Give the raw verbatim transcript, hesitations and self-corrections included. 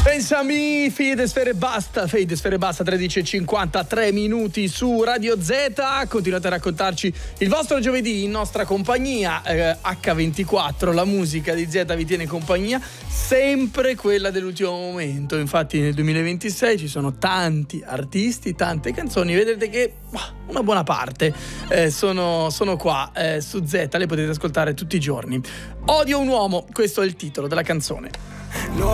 Pensami, Fade Sfere Basta, Fade Sfere Basta, tredici e cinquantatré minuti su Radio Z. Continuate a raccontarci il vostro giovedì in nostra compagnia, eh, acca ventiquattro, la musica di Z vi tiene compagnia, sempre quella dell'ultimo momento. Infatti nel duemilaventisei ci sono tanti artisti, tante canzoni, vedrete che bah, una buona parte eh, sono, sono qua eh, su Z, le potete ascoltare tutti i giorni. Odio un uomo, questo è il titolo della canzone.